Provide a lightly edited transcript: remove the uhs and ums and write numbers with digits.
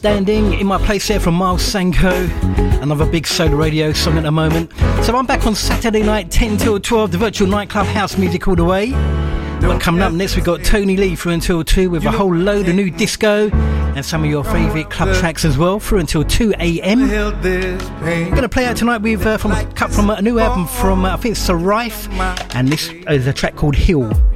Standing in my place there from Miles Sanko, another big Solar Radio song at the moment. So I'm back on Saturday night 10 till 12, the virtual nightclub house music all the way. But coming up next we've got Tony Lee through until 2 with a whole load of new disco and some of your favourite club tracks as well through until 2 a.m. I'm going to play out tonight with cut from a new album from I think it's Sarif, and this is a track called Hill.